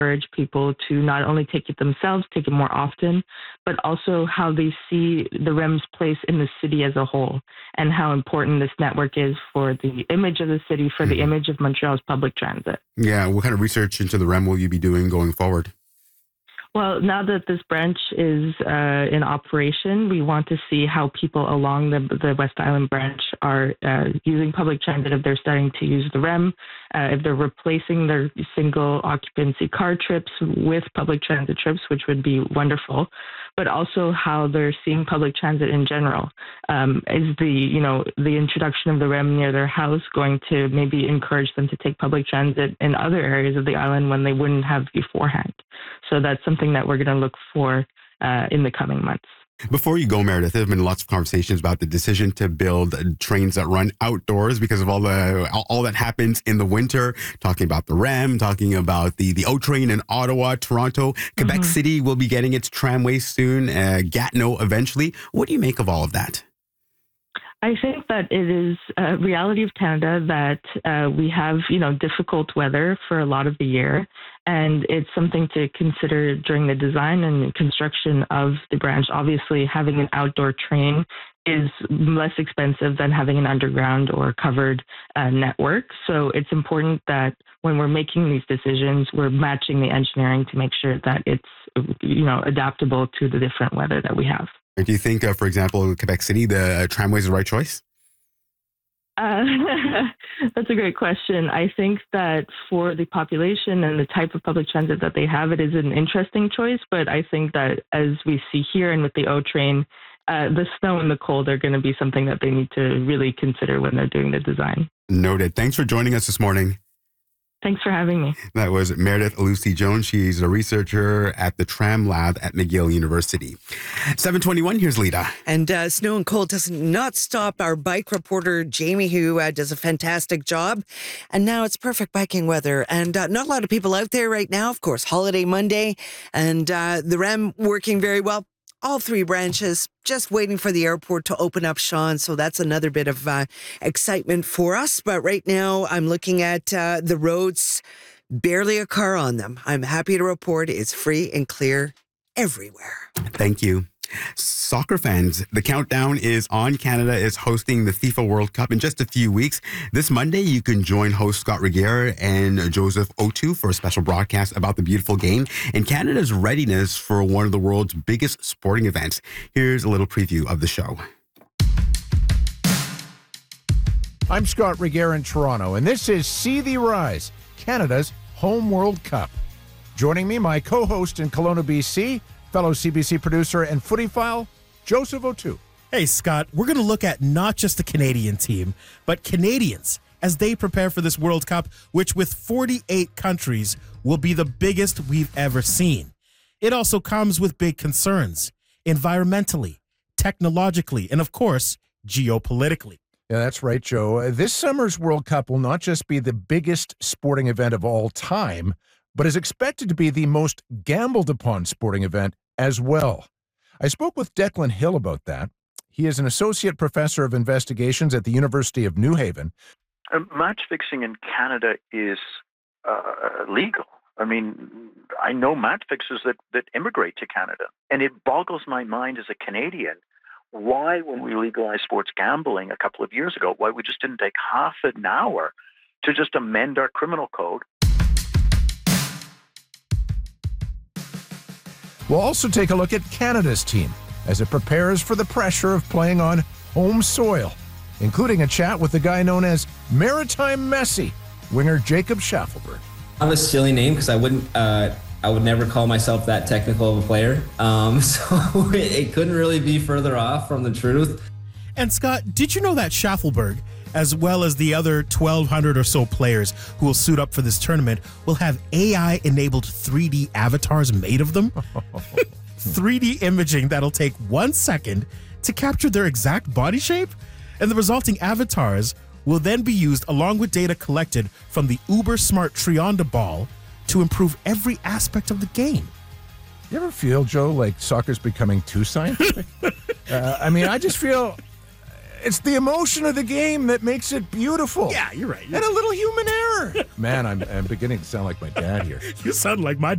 encourage people to not only take it themselves, take it more often, but also how they see the REM's place in the city as a whole and how important this network is for the image of the city, for the image of Montreal's public transit. Yeah. What kind of research into the REM will you be doing going forward? Well, now that this branch is in operation, we want to see how people along the West Island branch are using public transit, if they're starting to use the REM, if they're replacing their single occupancy car trips with public transit trips, which would be wonderful, but also how they're seeing public transit in general. Is the introduction of the REM near their house going to maybe encourage them to take public transit in other areas of the island when they wouldn't have beforehand? So that's something that we're going to look for in the coming months. Before you go, Meredith, there have been lots of conversations about the decision to build trains that run outdoors because of all that happens in the winter. Talking about the REM, talking about the O train in Ottawa, Toronto, Quebec City will be getting its tramway soon, Gatineau eventually. What do you make of all of that? I think that it is a reality of Canada that we have, difficult weather for a lot of the year. And it's something to consider during the design and construction of the branch. Obviously, having an outdoor train is less expensive than having an underground or covered network. So it's important that when we're making these decisions, we're matching the engineering to make sure that it's, adaptable to the different weather that we have. Do you think, for example, in Quebec City, the tramway is the right choice? That's a great question. I think that for the population and the type of public transit that they have, it is an interesting choice. But I think that as we see here and with the O train, the snow and the cold are going to be something that they need to really consider when they're doing the design. Noted. Thanks for joining us this morning. Thanks for having me. That was Meredith Lucy-Jones. She's a researcher at the Tram Lab at McGill University. 7:21, here's Lita. And snow and cold does not stop our bike reporter, Jamie, who does a fantastic job. And now it's perfect biking weather. And not a lot of people out there right now, of course, holiday Monday. And the REM working very well. All three branches just waiting for the airport to open up, Sean. So that's another bit of excitement for us. But right now I'm looking at the roads, barely a car on them. I'm happy to report it's free and clear everywhere. Thank you. Soccer fans, the countdown is on. Canada is hosting the FIFA World Cup in just a few weeks. This Monday, you can join host Scott Regier and Joseph Otu for a special broadcast about the beautiful game and Canada's readiness for one of the world's biggest sporting events. Here's a little preview of the show. I'm Scott Regier in Toronto, and this is See the Rise, Canada's home World Cup. Joining me, my co-host in Kelowna, BC, fellow CBC producer and footy file, Joseph Otu. Hey, Scott, we're going to look at not just the Canadian team, but Canadians as they prepare for this World Cup, which with 48 countries will be the biggest we've ever seen. It also comes with big concerns, environmentally, technologically, and of course, geopolitically. Yeah, that's right, Joe. This summer's World Cup will not just be the biggest sporting event of all time, but is expected to be the most gambled upon sporting event as well. I spoke with Declan Hill about that. He is an associate professor of investigations at the University of New Haven. Match fixing in Canada is legal. I mean, I know match fixers that immigrate to Canada, and it boggles my mind as a Canadian why, when we legalized sports gambling a couple of years ago, why we just didn't take half an hour to just amend our criminal code. We'll also take a look at Canada's team as it prepares for the pressure of playing on home soil, including a chat with the guy known as Maritime Messi, winger Jacob Schaffelberg. I have a silly name because I would never call myself that technical of a player. So it couldn't really be further off from the truth. And Scott, did you know that Schaffelberg, as well as the other 1,200 or so players who will suit up for this tournament, will have AI-enabled 3D avatars made of them? 3D imaging that'll take 1 second to capture their exact body shape? And the resulting avatars will then be used along with data collected from the uber-smart Trionda ball to improve every aspect of the game. You ever feel, Joe, like soccer's becoming too scientific? I just feel it's the emotion of the game that makes it beautiful. Yeah, you're right. And a little human error. Man, I'm beginning to sound like my dad here. You sound like my